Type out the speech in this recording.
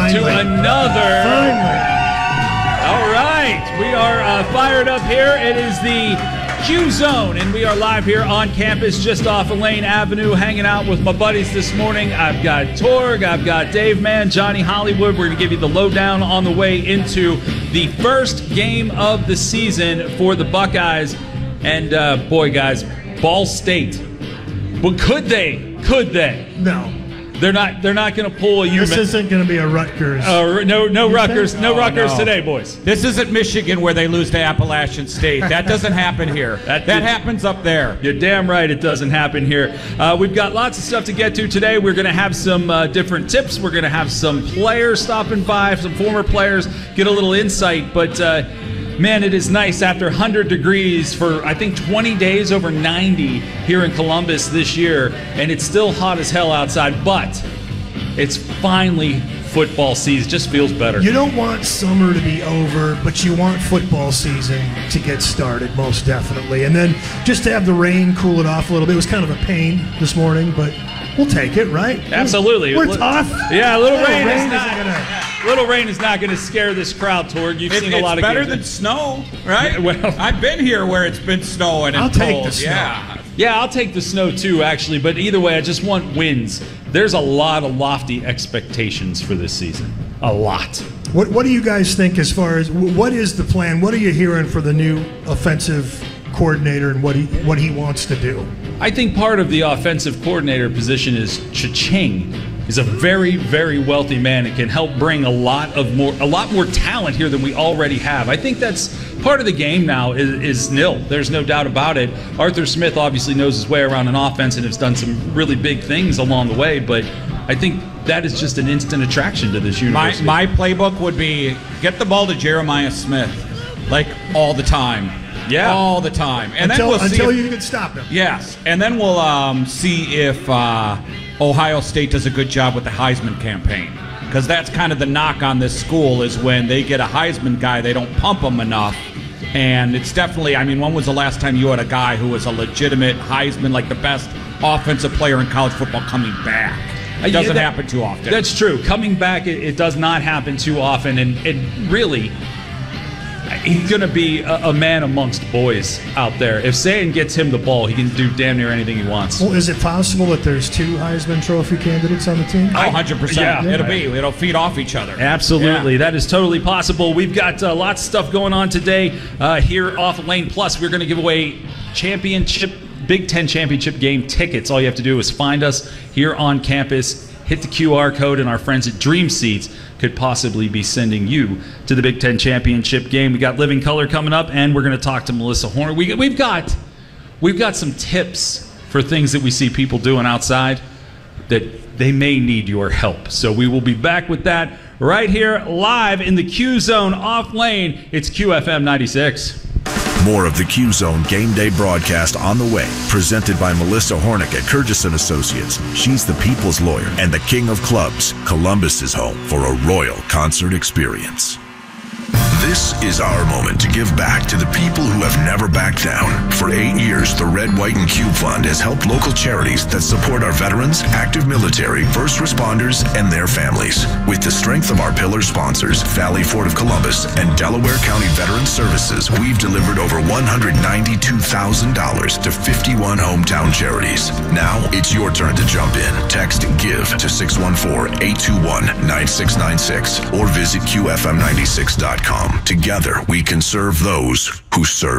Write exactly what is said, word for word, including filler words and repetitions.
to another. Finally. All right, we are uh, fired up here. It is the Q Zone, and we are live here on campus just off of Lane Avenue, hanging out with my buddies this morning. I've got Torg, I've got Dave Mann, Johnny Hollywood. We're going to give you the lowdown on the way into the first game of the season for the Buckeyes. And, uh, boy, guys, Ball State. But could they? Could they? No. They're not. They're not going to pull a. This isn't going to be a Rutgers. Uh, no, no Rutgers. No oh, Rutgers no. today, boys. This isn't Michigan where they lose to Appalachian State. That doesn't happen here. That, that happens up there. You're damn right it doesn't happen here. Uh, we've got lots of stuff to get to today. We're going to have some uh, different tips. We're going to have some players stopping by, some former players, get a little insight. But, uh, man, it is nice after one hundred degrees for, I think, twenty days, over ninety here in Columbus this year. And it's still hot as hell outside, but it's finally football season. Just feels better. You don't want summer to be over, but you want football season to get started, most definitely. And then just to have the rain cool it off a little bit. It was kind of a pain this morning, but we'll take it, right? Absolutely. We're Li- tough. Yeah, a little, Little rain, rain is not. isn't gonna- Little rain is not going to scare this crowd, Torg. You've It, seen a lot it's of better games. than snow, right? Yeah, well- I've been here where it's been snowing and I'll take cold. the snow. Yeah. Yeah, I'll take the snow too, actually. But either way, I just want wins. There's a lot of lofty expectations for this season. A lot. What What do you guys think as far as what is the plan? What are you hearing for the new offensive coordinator and what he what he wants to do? I think part of the offensive coordinator position is Cha-Ching is a very, very wealthy man and can help bring a lot of more, a lot more talent here than we already have. I think that's part of the game now is, is nil. There's no doubt about it. Arthur Smith obviously knows his way around an offense and has done some really big things along the way, but I think that is just an instant attraction to this My, university. my playbook would be get the ball to Jeremiah Smith, like all the time. Yeah. All the time. And until then we'll see until if- you can stop him. Yes, and then we'll um, see if uh, Ohio State does a good job with the Heisman campaign, because that's kind of the knock on this school is when they get a Heisman guy, they don't pump him enough, and it's definitely, I mean, when was the last time you had a guy who was a legitimate Heisman, like the best offensive player in college football coming back? It doesn't Yeah, that- happen too often. That's true. Coming back, it, it does not happen too often, and, and really, he's going to be a, a man amongst boys out there. If Saban gets him the ball, he can do damn near anything he wants. Well, is it possible that there's two Heisman Trophy candidates on the team? Oh, one hundred percent. Yeah. It'll be. It'll feed off each other. Absolutely. Yeah. That is totally possible. We've got uh, lots of stuff going on today uh, here off Lane Plus. We're going to give away championship, Big Ten championship game tickets. All you have to do is find us here on campus, hit the Q R code, and our friends at Dream Seats could possibly be sending you to the Big Ten championship game. We got Living Color coming up, and we're going to talk to Melissa Horner. We, we've got we've got some tips for things that we see people doing outside that they may need your help. So we will be back with that right here live in the Q Zone off Lane. It's Q F M ninety-six. More of the Q Zone Game Day broadcast on the way. Presented by Melissa Hornick at Curtis and Associates. She's the people's lawyer and the king of clubs. Columbus is home for a royal concert experience. This is our moment to give back to the people who have never backed down. For eight years, the Red, White, and Cube Fund has helped local charities that support our veterans, active military, first responders, and their families. With the strength of our pillar sponsors, Valley Ford of Columbus and Delaware County Veterans Services, we've delivered over one hundred ninety-two thousand dollars to fifty-one hometown charities. Now it's your turn to jump in. Text GIVE to six one four, eight two one, nine six nine six or visit Q F M ninety-six dot com. Together, we can serve those who serve.